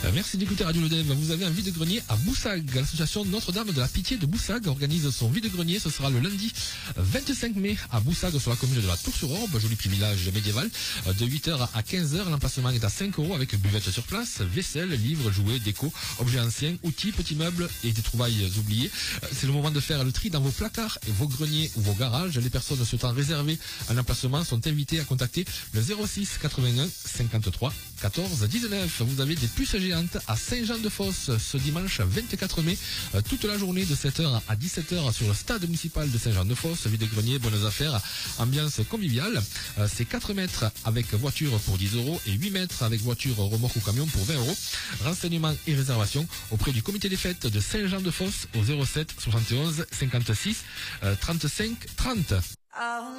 Merci d'écouter Radio Le Dev. Vous avez un vide-grenier à Boussac. L'association Notre-Dame de la Pitié de Boussac organise son vide-grenier. Ce sera le lundi 25 mai à Boussac sur la commune de la Tour-sur-Orbe, joli petit village médiéval, de 8h à 15h. L'emplacement est à 5 € avec buvette sur place, vaisselle, livres, jouets, déco, objets anciens, outils, petits meubles et des trouvailles oubliées. C'est le moment de faire le tri dans vos placards et vos greniers ou vos garages. Les personnes souhaitant réserver un emplacement sont invitées à contacter le 06 81 53 14 19. Vous avez des puces géantes à Saint-Jean-de-Fosse ce dimanche 24 mai, toute la journée de 7h à 17h sur le stade municipal de Saint-Jean-de-Fosse. Vide-grenier, bonnes affaires, ambiance conviviale. C'est 4 mètres avec voiture pour 10 € et 8 mètres avec voiture, remorque ou camion pour 20 €. Renseignements et réservations auprès du comité des fêtes de Saint-Jean-de-Fosse au 07 71 56 35 30.